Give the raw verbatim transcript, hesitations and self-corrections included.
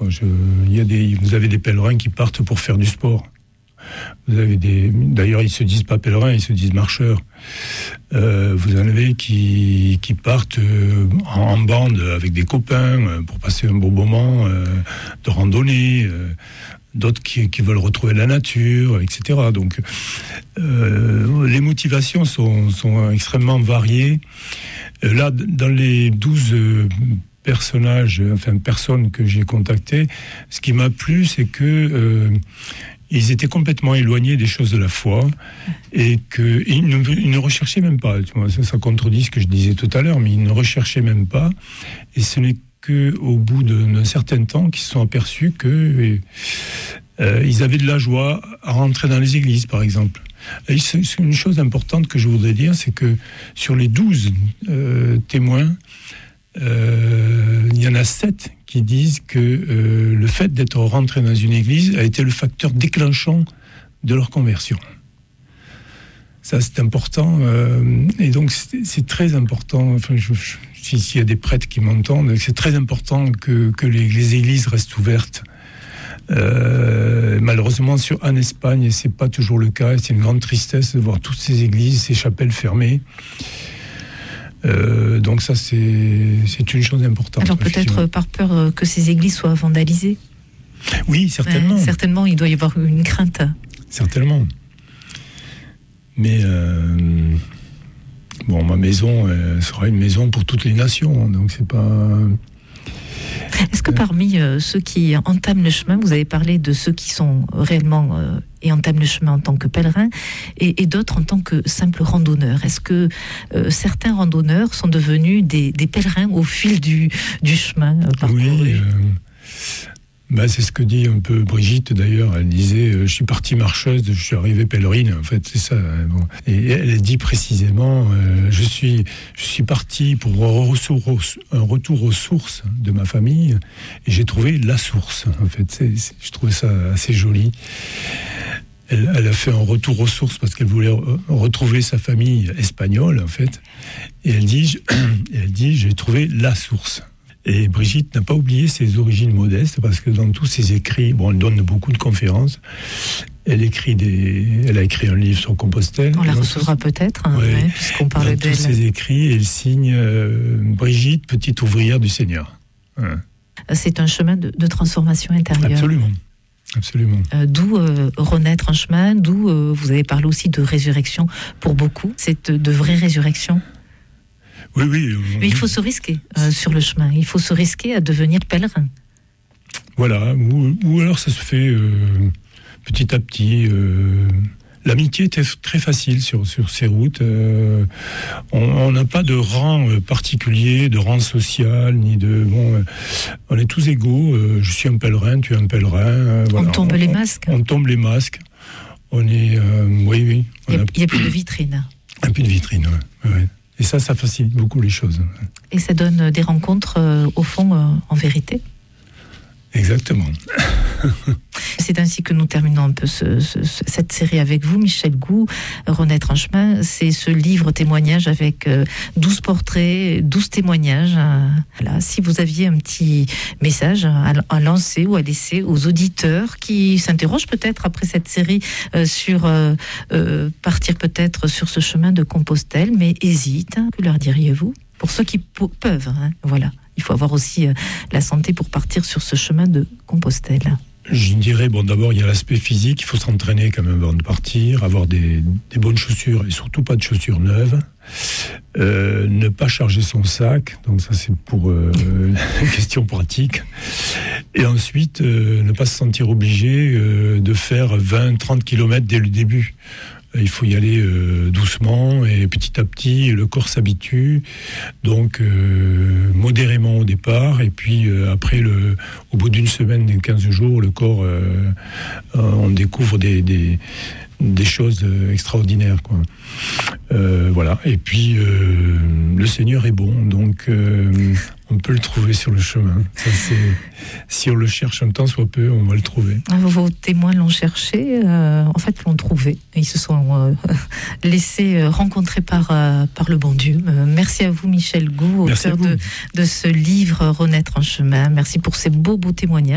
Je, il y a des, vous avez des pèlerins qui partent pour faire du sport. Vous avez des, d'ailleurs, ils se disent pas pèlerins, ils se disent marcheurs. Euh, vous en avez qui, qui partent euh, en, en bande avec des copains euh, pour passer un beau moment euh, de randonnée. Euh, d'autres qui, qui veulent retrouver la nature, et cetera. Donc, euh, les motivations sont, sont extrêmement variées. Euh, là, dans les douze euh, personnages, enfin personnes que j'ai contactées, ce qui m'a plu, c'est que euh, ils étaient complètement éloignés des choses de la foi et qu'ils ne, ils ne recherchaient même pas. Tu vois, ça, ça contredit ce que je disais tout à l'heure, mais ils ne recherchaient même pas. Et ce n'est qu'au bout d'un certain temps qu'ils se sont aperçus qu'ils euh, avaient de la joie à rentrer dans les églises, par exemple. Et c'est une chose importante que je voudrais dire, c'est que sur les douze euh, témoins, euh, il y en a sept qui disent que euh, le fait d'être rentré dans une église a été le facteur déclenchant de leur conversion. Ça, c'est important. Euh, et donc, c'est, c'est très important. Enfin, je, je, s'il y a des prêtres qui m'entendent, c'est très important que, que les, les églises restent ouvertes. Euh, malheureusement, sur, en Espagne, c'est pas toujours le cas. C'est une grande tristesse de voir toutes ces églises, ces chapelles fermées. Euh, donc ça, c'est, c'est une chose importante. Alors peut-être par peur que ces églises soient vandalisées. Oui, certainement. Euh, certainement, il doit y avoir une crainte. Certainement. Mais euh, bon, ma maison euh, sera une maison pour toutes les nations, donc c'est pas. Est-ce que parmi euh, ceux qui entament le chemin, vous avez parlé de ceux qui sont réellement euh, et entament le chemin en tant que pèlerins et, et d'autres en tant que simples randonneurs. Est-ce que euh, certains randonneurs sont devenus des, des pèlerins au fil du, du chemin euh, parcouru ? Oui. Euh, bah, c'est ce que dit un peu Brigitte d'ailleurs. Elle disait euh, je suis partie marcheuse, je suis arrivée pèlerine. En fait, c'est ça. Hein, bon. Et elle dit précisément euh, je suis je suis partie pour un retour aux sources de ma famille et j'ai trouvé la source. En fait, c'est, c'est, je trouvais ça assez joli. Elle, elle a fait un retour aux sources parce qu'elle voulait re- retrouver sa famille espagnole en fait. Et elle dit je, elle dit j'ai trouvé la source. Et Brigitte n'a pas oublié ses origines modestes parce que dans tous ses écrits, bon, elle donne beaucoup de conférences. Elle écrit des, elle a écrit un livre sur Compostelle. On la recevra peut-être, hein, ouais, ouais, puisqu'on parle dans d'elle. Tous ses écrits, elle signe euh, Brigitte, petite ouvrière du Seigneur. Ouais. C'est un chemin de, de transformation intérieure. Absolument. Absolument. Euh, d'où euh, renaître en chemin, d'où euh, vous avez parlé aussi de résurrection pour beaucoup. C'est de, de vraie résurrection. Oui, oui. Mais il faut se risquer euh, sur le chemin. Il faut se risquer à devenir pèlerin. Voilà. Ou, ou alors ça se fait euh, petit à petit. Euh, l'amitié était très facile sur, sur ces routes. Euh, on n'a pas de rang particulier, de rang social, ni de... Bon, euh, on est tous égaux. Euh, je suis un pèlerin, tu es un pèlerin. Euh, voilà. On tombe on, les masques. On, on tombe les masques. On est... Euh, oui, oui. Il n'y a, a plus de vitrine. Il n'y a plus de vitrine, oui. Ouais. Et ça, ça facilite beaucoup les choses. Et ça donne des rencontres, euh, au fond, euh, en vérité. Exactement. C'est ainsi que nous terminons un peu ce, ce, cette série avec vous, Michel Gou, Renaître en chemin. C'est ce livre témoignage avec euh, douze portraits, douze témoignages. Euh, voilà. Si vous aviez un petit message à, à lancer ou à laisser aux auditeurs qui s'interrogent peut-être après cette série euh, sur euh, euh, partir peut-être sur ce chemin de Compostelle, mais hésitent, hein, que leur diriez-vous ? Pour ceux qui po- peuvent, hein, voilà. Il faut avoir aussi euh, la santé pour partir sur ce chemin de Compostelle. Je dirais, bon, d'abord, il y a l'aspect physique. Il faut s'entraîner quand même avant de partir, avoir des, des bonnes chaussures et surtout pas de chaussures neuves. Euh, ne pas charger son sac. Donc ça, c'est pour euh, la question pratique. Et ensuite, euh, ne pas se sentir obligé euh, de faire vingt à trente kilomètres dès le début. Il faut y aller euh, doucement et petit à petit, le corps s'habitue. Donc, euh, modérément au départ. Et puis, euh, après, le, au bout d'une semaine, des quinze jours, le corps, euh, euh, on découvre des, des, des choses extraordinaires, quoi. Euh, voilà. Et puis, euh, le Seigneur est bon. Donc, euh, on peut le trouver sur le chemin. Ça, c'est, si on le cherche un temps soit peu, on va le trouver. Vos témoins l'ont cherché, euh, en fait l'ont trouvé. Ils se sont euh, laissés rencontrer par, euh, par le bon Dieu. Euh, merci à vous, Michel Gou, auteur de, de ce livre Renaître en chemin. Merci pour ces beaux, beaux témoignages.